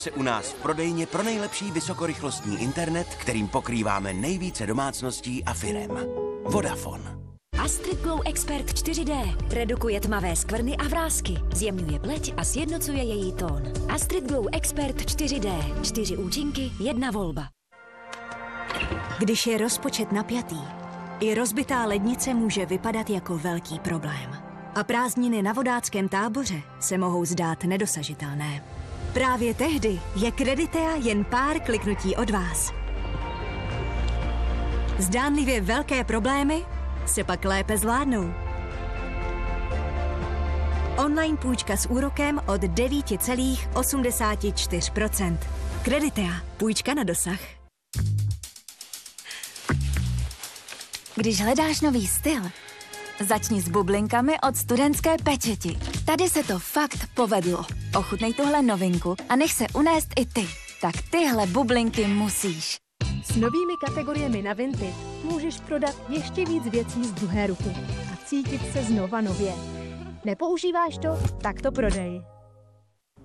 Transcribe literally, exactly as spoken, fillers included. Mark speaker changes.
Speaker 1: Se u nás v prodejně pro nejlepší vysokorychlostní internet, kterým pokrýváme nejvíce domácností a firem. Vodafone.
Speaker 2: Astrid Glow Expert čtyři dé redukuje tmavé skvrny a vrásky, zjemňuje pleť a sjednocuje její tón. Astrid Glow Expert čtyři dé. Čtyři účinky, jedna volba. Když je rozpočet napjatý, i rozbitá lednice může vypadat jako velký problém. A prázdniny na vodáckém táboře se mohou zdát nedosažitelné. Právě tehdy je Creditea jen pár kliknutí od vás. Zdánlivě velké problémy se pak lépe zvládnou. Online půjčka s úrokem od devět celá osmdesát čtyři procenta. Creditea. Půjčka na dosah.
Speaker 3: Když hledáš nový styl, začni s bublinkami od Studentské pečeti. Tady se to fakt povedlo. Ochutnej tuhle novinku a nech se unést i ty. Tak tyhle bublinky musíš.
Speaker 4: S novými kategoriemi na Vinted můžeš prodat ještě víc věcí z druhé ruky a cítit se znova nově. Nepoužíváš to? Tak to prodej.